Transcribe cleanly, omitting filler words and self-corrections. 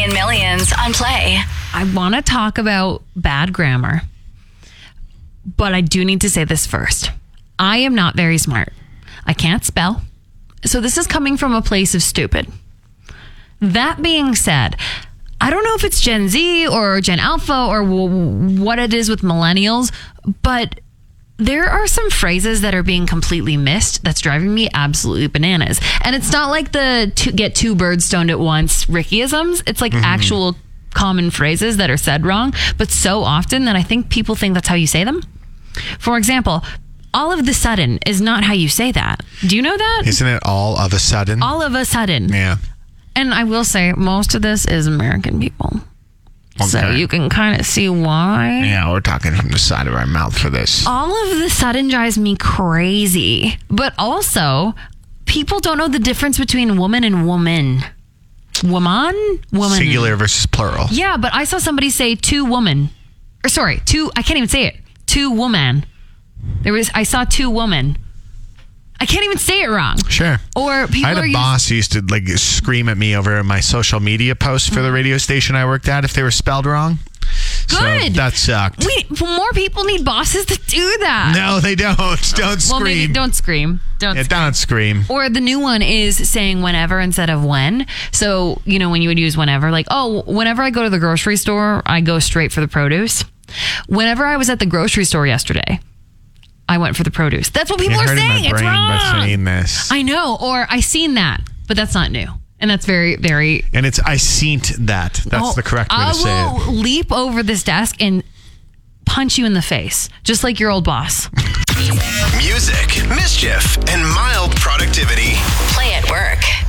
win millions on Play. I want to talk about bad grammar, but I do need to say this first. I am not very smart. I can't spell. So this is coming from a place of stupid. That being said, I don't know if it's Gen Z or Gen Alpha or what it is with millennials, but there are some phrases that are being completely missed that's driving me absolutely bananas. And it's not like the get two birds stoned at once Rickyisms. It's like actual common phrases that are said wrong, but so often that I think people think that's how you say them. For example, all of the sudden is not how you say that. Do you know that? Isn't it all of a sudden? All of a sudden. Yeah. And I will say most of this is American people. Okay. So you can kind of see why. Yeah, we're talking from the side of our mouth for this. All of the sudden drives me crazy. But also, people don't know the difference between woman and woman. Woman? Singular versus plural. Yeah, but I saw somebody say two woman. Or sorry, two, I can't even say it. Two woman. I saw two woman. I can't even say it wrong. Sure. Or people I had a boss who used to like scream at me over my social media posts for the radio station I worked at if they were spelled wrong. Good. So that sucked. More people need bosses to do that. No, they don't. Don't scream. Well, maybe don't scream. Don't scream. Or the new one is saying whenever instead of when. So, when you would use whenever, like, whenever I go to the grocery store, I go straight for the produce. Whenever I was at the grocery store yesterday, I went for the produce. That's what people are saying. It's wrong. By saying this. I know. Or I seen that, but that's not new. And that's very, very... And it's I seen that. That's the correct way to say it. I will leap over this desk and punch you in the face, just like your old boss. Music, mischief, and mild productivity. Play at work.